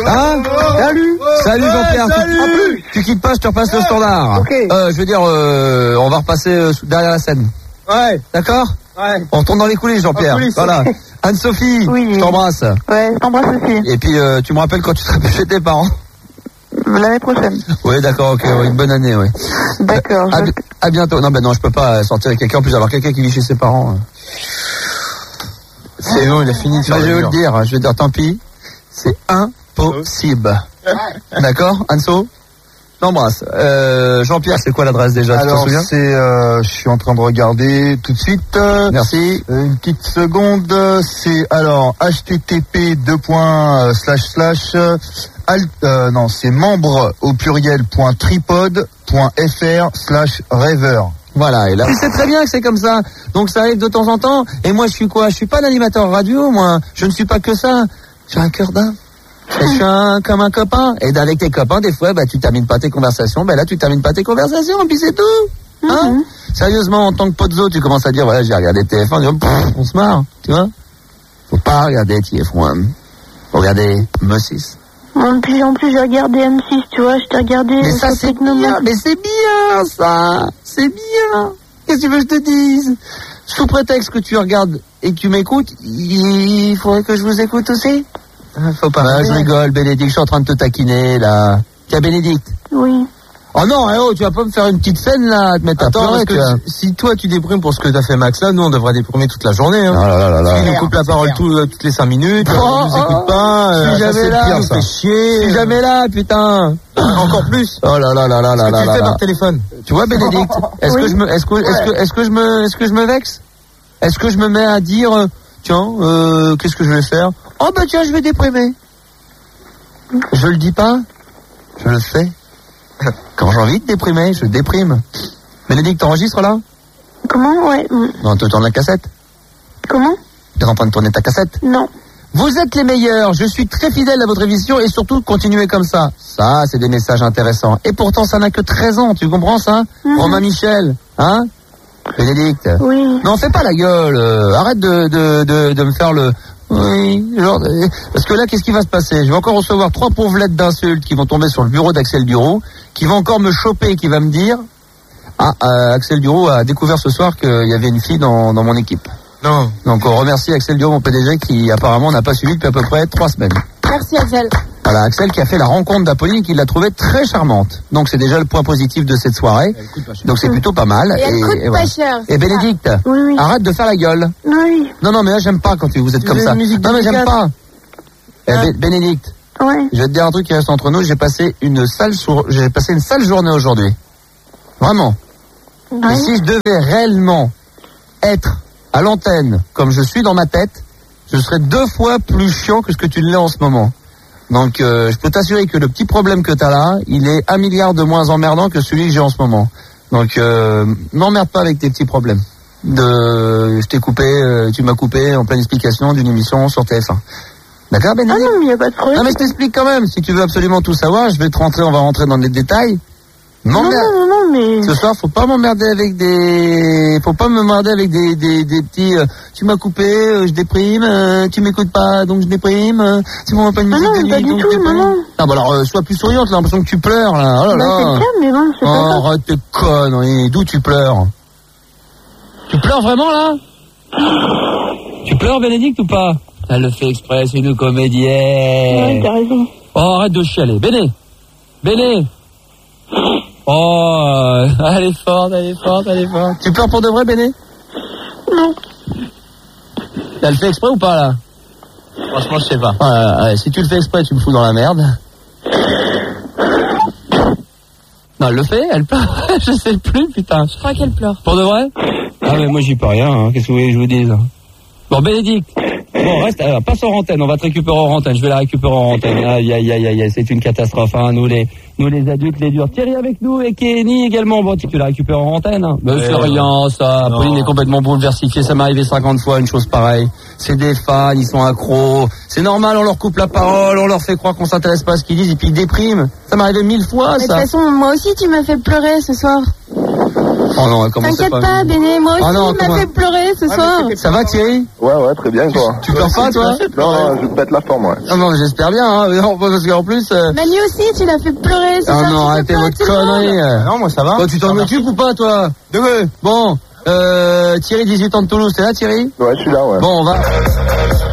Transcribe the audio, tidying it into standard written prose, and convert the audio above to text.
Hein? Salut Jean-Pierre. Tu quittes pas, je te repasse le standard. Okay. Je veux dire, on va repasser derrière la scène. Ouais. D'accord? Ouais. On retourne dans les coulisses, Jean-Pierre. Voilà. Anne-Sophie, oui. Je t'embrasse. Ouais, je t'embrasse aussi. Et puis, tu me rappelles quand tu seras chez tes parents? L'année prochaine. Oui, d'accord, ok, une bonne année, oui. D'accord. À bientôt. Non, je peux pas sortir avec quelqu'un, en plus avoir quelqu'un qui vit chez ses parents. C'est bon, il a fini de faire je vais dire, tant pis. C'est impossible. D'accord, Anso? T'embrasse. Jean-Pierre, c'est quoi l'adresse déjà? Alors, tu te souviens? Je suis en train de regarder tout de suite. Merci. Une petite seconde. C'est alors c'est membre au pluriel.tripod.fr/rêveur. Voilà, et là, tu sais très bien que c'est comme ça. Donc ça arrive de temps en temps. Et moi, je suis quoi? Je suis pas un animateur radio, moi. Je ne suis pas que ça. J'ai un cœur d'homme. Je suis comme un copain. Et avec tes copains, des fois, tu termines pas tes conversations. Là, tu termines pas tes conversations, et puis c'est tout. Hein? Sérieusement, en tant que poteau, tu commences à dire, voilà, j'ai regardé TF1, on se marre, tu vois? Faut pas regarder TF1. Faut regarder M6. En plus, j'ai regardé M6, tu vois, je t'ai regardé... Mais ça, c'est bien, mais c'est bien, ça. C'est bien. Qu'est-ce que tu veux que je te dise? Sous prétexte que tu regardes et que tu m'écoutes, il faudrait que je vous écoute aussi. Faut pas. Je rigole, Bénédicte, je suis en train de te taquiner, là. Tiens, Bénédicte. Oui. Oh non, tu vas pas me faire une petite scène, là, à te mettre à pleurer, si toi tu déprimes pour ce que t'as fait Max là, nous on devrait déprimer toute la journée, hein. Il nous coupe la parole toutes les 5 minutes, on nous écoute pas, je suis jamais là, ça fait chier. Je suis jamais là, putain. Encore plus. Oh là là là là là là. Tu le fais par téléphone. Tu vois, Bénédicte, est-ce que je me vexe? Est-ce que je me mets à dire, tiens, qu'est-ce que je vais faire? Oh tiens, je vais déprimer. Je le dis pas, je le fais. Quand j'ai envie de déprimer, je déprime. Bénédicte, t'enregistres là? Comment? Ouais. Non, tu tournes la cassette. Comment? T'es en train de tourner ta cassette? Non. Vous êtes les meilleurs, je suis très fidèle à votre émission et surtout continuez comme ça. Ça, c'est des messages intéressants. Et pourtant, ça n'a que 13 ans, tu comprends ça? Romain Michel, hein? Bénédicte? Oui. Non, fais pas la gueule, arrête de me faire le... Oui, parce que là, qu'est-ce qui va se passer? Je vais encore recevoir 3 pauvres lettres d'insultes qui vont tomber sur le bureau d'Axel Duro, qui va encore me choper, qui va me dire, Axel Duro a découvert ce soir qu'il y avait une fille dans mon équipe. Non. Donc on remercie Axel Duro, mon PDG, qui apparemment n'a pas suivi depuis à peu près 3 semaines. Merci Axel. Voilà, Axel qui a fait la rencontre d'Apolline, qui l'a trouvée très charmante. Donc c'est déjà le point positif de cette soirée. Donc c'est plutôt pas mal. Et elle coûte pas cher. Et Bénédicte, arrête de faire la gueule. Oui. Non, mais là j'aime pas quand vous êtes comme ça. Non, mais j'aime pas. Bénédicte, je vais te dire un truc qui reste entre nous. J'ai passé une sale journée aujourd'hui. Vraiment. Et si je devais réellement être à l'antenne comme je suis dans ma tête, je serais 2 fois plus chiant que ce que tu l'es en ce moment. Donc je peux t'assurer que le petit problème que t'as là, il est 1 milliard de moins emmerdant que celui que j'ai en ce moment. Donc n'emmerde pas avec tes petits problèmes. Je t'ai coupé, tu m'as coupé en pleine explication d'une émission sur TF1. D'accord, Bénédicte? Ah non, il n'y a pas de problème. Non, mais je t'explique quand même. Si tu veux absolument tout savoir, on va rentrer dans les détails. Non, mais... Ce soir, faut pas m'emmerder avec des petits, tu m'as coupé, je déprime, tu m'écoutes pas, donc je déprime, tu m'envoies pas une musique de nuit, pas du donc tout, je déprime. non. Ah, alors, sois plus souriante, j'ai l'impression que tu pleures, là. Oh là là. C'est calme, mais bon, c'est pas ça. Arrête tes conneries, d'où tu pleures? Tu pleures vraiment, là? Tu pleures, Bénédicte, ou pas? Elle le fait exprès, c'est une comédienne. Ouais, t'as raison. Oh, arrête de chialer. Béné. Oh, elle est forte. Tu pleures pour de vrai, Béné? Non. Elle le fait exprès ou pas, là? Franchement, je sais pas. Ouais, si tu le fais exprès, tu me fous dans la merde. Non, elle le fait, elle pleure. Je sais plus, putain. Je crois qu'elle pleure. Pour de vrai? Ah, mais moi, j'y peux rien, hein. Qu'est-ce que vous voulez que je vous dise? Bon, Bénédicte. Bon, reste, passe en antenne, on va te récupérer en antenne, je vais la récupérer en antenne. Aïe, c'est une catastrophe, hein, nous les adultes, les durs. Thierry avec nous et Kenny également, bon, tu la récupères en antenne, hein. Mais c'est rien, ça, Pauline est complètement bouleversifiée, ça m'est arrivé 50 fois, une chose pareille. C'est des fans, ils sont accros, c'est normal, on leur coupe la parole, on leur fait croire qu'on s'intéresse pas à ce qu'ils disent et puis ils dépriment. Ça m'est arrivé 1000 fois, mais ça. De toute façon, moi aussi, tu m'as fait pleurer ce soir. Oh non, comment t'inquiète pas, Béné, moi aussi, il m'a fait pleurer ce soir. Ça va, Thierry? Ouais, très bien, toi. Tu pleures pas, toi? Non, je pète la forme, ouais. Non, j'espère bien, hein. Non, parce qu'en plus... Manu aussi, tu l'as fait pleurer ce soir. Ah non, arrêtez votre connerie. Non, moi ça va. Toi, tu t'en occupes ou pas, toi? Bon, Thierry, 18 ans de Toulouse, c'est là, Thierry? Ouais, je suis là, ouais. Bon, on va...